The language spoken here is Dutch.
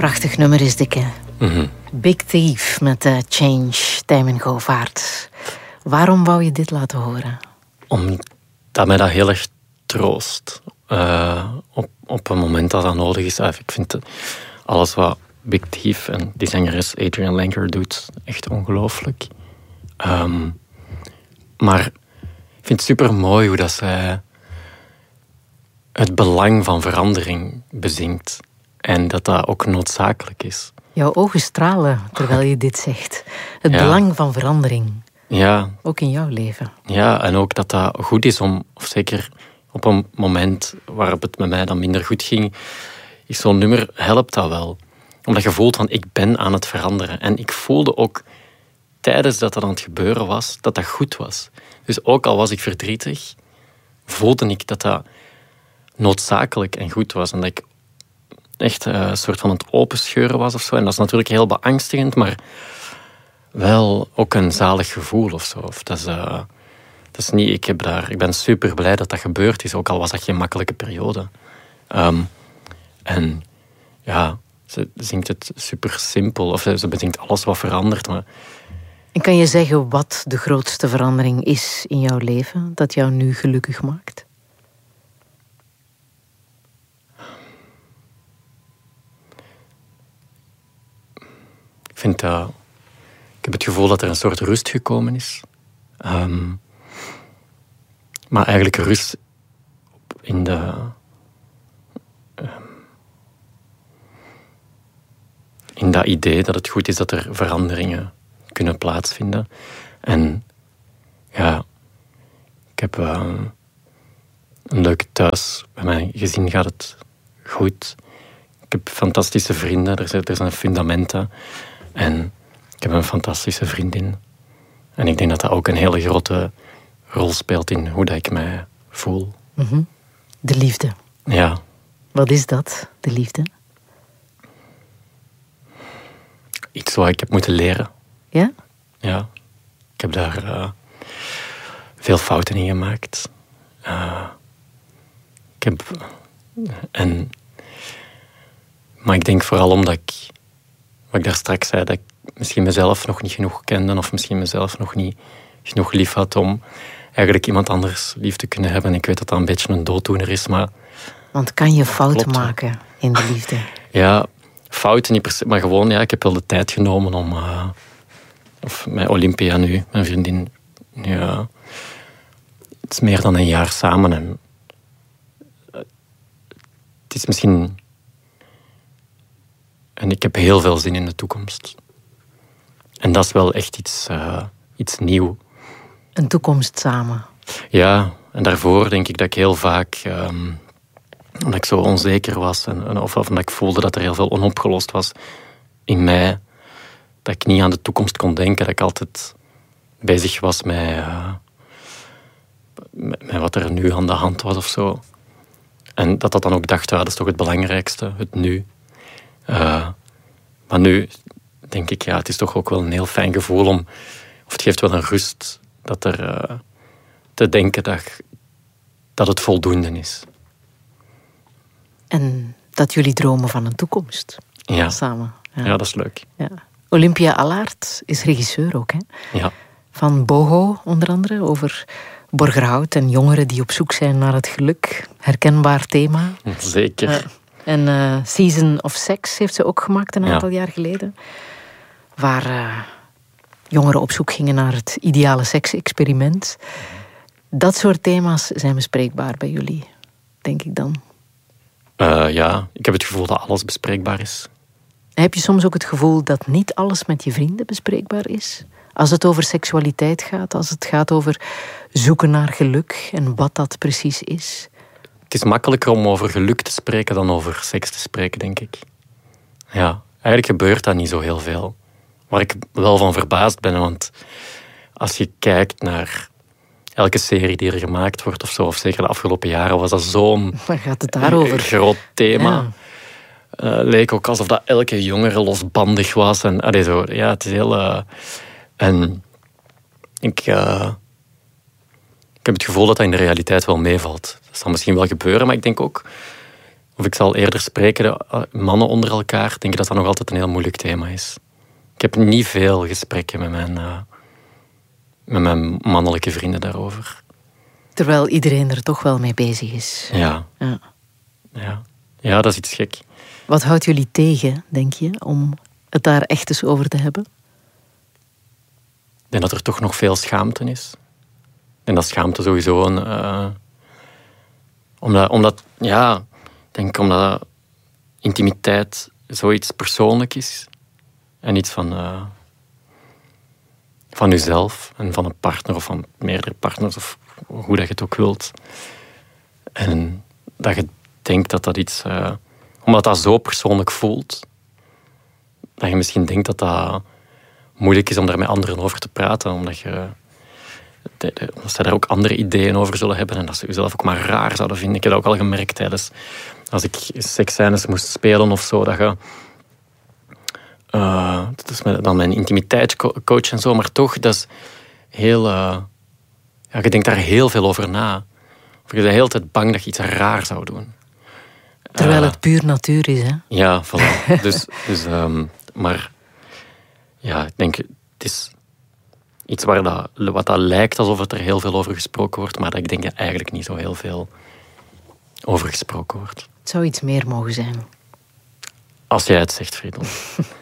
Prachtig nummer is dit, hè? Mhm. Big Thief met Change, Tijmen Govaert. Waarom wou je dit laten horen? Omdat mij dat heel erg troost. Op een moment dat dat nodig is. Ik vind alles wat Big Thief en die zangeres Adrian Lenker doet echt ongelooflijk. Maar ik vind het super mooi hoe dat zij het belang van verandering bezingt. En dat dat ook noodzakelijk is. Jouw ogen stralen terwijl je dit zegt. Het belang van verandering. Ja. Ook in jouw leven. Ja, en ook dat dat goed is om, of zeker op een moment waarop het met mij dan minder goed ging, is zo'n nummer, helpt dat wel. Omdat je voelt van, ik ben aan het veranderen. En ik voelde ook, tijdens dat aan het gebeuren was, dat dat goed was. Dus ook al was ik verdrietig, voelde ik dat dat noodzakelijk en goed was. En dat ik echt een soort van het openscheuren was of zo. En dat is natuurlijk heel beangstigend, maar wel ook een zalig gevoel of zo. Of dat is niet, ik ben super blij dat dat gebeurd is, ook al was dat geen makkelijke periode. En ja, ze zingt het super simpel, of ze bezingt alles wat verandert. Maar en kan je zeggen wat de grootste verandering is in jouw leven, dat jou nu gelukkig maakt? Ik heb het gevoel dat er een soort rust gekomen is. Maar eigenlijk rust in dat idee dat het goed is dat er veranderingen kunnen plaatsvinden. En ja, ik heb een leuk thuis. Bij mijn gezin gaat het goed. Ik heb fantastische vrienden. Er zijn fundamenten. En ik heb een fantastische vriendin. En ik denk dat dat ook een hele grote rol speelt in hoe dat ik mij voel. Mm-hmm. De liefde. Ja. Wat is dat, de liefde? Iets wat ik heb moeten leren. Ja? Ja. Ik heb daar veel fouten in gemaakt. Maar ik denk vooral omdat wat ik daar straks zei, dat ik misschien mezelf nog niet genoeg kende of misschien mezelf nog niet genoeg lief had om eigenlijk iemand anders lief te kunnen hebben. En ik weet dat dat een beetje een dooddoener is, maar... Want kan je fouten maken in de liefde? Ja, fouten niet per se, maar gewoon, ja, ik heb wel de tijd genomen om... of met Olympia nu, mijn vriendin, ja, het is meer dan een jaar samen en het is misschien... En ik heb heel veel zin in de toekomst. En dat is wel echt iets nieuw. Een toekomst samen. Ja, en daarvoor denk ik dat ik heel vaak... omdat ik zo onzeker was of omdat ik voelde dat er heel veel onopgelost was in mij, dat ik niet aan de toekomst kon denken, dat ik altijd bezig was met wat er nu aan de hand was of zo. En dat dan ook dacht, dat is toch het belangrijkste, het nu. Maar nu denk ik, ja, het is toch ook wel een heel fijn gevoel of het geeft wel een rust dat er te denken dat het voldoende is. En dat jullie dromen van een toekomst. Ja. Samen. Ja, dat is leuk. Ja. Olympia Allaert is regisseur ook, hè? Ja. Van Boho, onder andere, over Borgerhout en jongeren die op zoek zijn naar het geluk. Herkenbaar thema. Zeker. En Season of Sex heeft ze ook gemaakt een aantal jaar geleden. Waar jongeren op zoek gingen naar het ideale seksexperiment. Dat soort thema's zijn bespreekbaar bij jullie, denk ik dan. Ja, ik heb het gevoel dat alles bespreekbaar is. Heb je soms ook het gevoel dat niet alles met je vrienden bespreekbaar is? Als het over seksualiteit gaat, als het gaat over zoeken naar geluk en wat dat precies is? Het is makkelijker om over geluk te spreken dan over seks te spreken, denk ik. Ja, eigenlijk gebeurt dat niet zo heel veel. Waar ik wel van verbaasd ben, want als je kijkt naar elke serie die er gemaakt wordt of zo, of zeker de afgelopen jaren, was dat zo'n waar gaat het daarover? Groot thema. Ja. Leek ook alsof dat elke jongere losbandig was. En, zo, ja, het is heel... en ik heb het gevoel dat dat in de realiteit wel meevalt. Dat zal misschien wel gebeuren, maar ik denk ook Of ik zal eerder spreken, de mannen onder elkaar, denk ik dat dat nog altijd een heel moeilijk thema is. Ik heb niet veel gesprekken met mijn mannelijke vrienden daarover. Terwijl iedereen er toch wel mee bezig is. Ja. Ja, dat is iets gek. Wat houdt jullie tegen, denk je, om het daar echt eens over te hebben? Ik denk dat er toch nog veel schaamte is. En dat schaamte sowieso omdat intimiteit zoiets persoonlijk is. En iets van jezelf en van een partner of van meerdere partners of hoe dat je het ook wilt. En dat je denkt dat iets... omdat dat zo persoonlijk voelt, dat je misschien denkt dat dat moeilijk is om daar met anderen over te praten, omdat ze daar ook andere ideeën over zullen hebben en dat ze jezelf ook maar raar zouden vinden. Ik heb dat ook al gemerkt tijdens... Als ik seksscènes moest spelen of zo, dat je... dat is dan mijn intimiteitscoach en zo, maar toch, dat is heel... je denkt daar heel veel over na. Of je bent de hele tijd bang dat je iets raar zou doen. Terwijl het puur natuur is, hè? Ja, voilà. Maar ja, ik denk, het is iets wat dat lijkt alsof het er heel veel over gesproken wordt, maar dat ik denk dat eigenlijk niet zo heel veel over gesproken wordt. Het zou iets meer mogen zijn. Als jij het zegt, Friedel.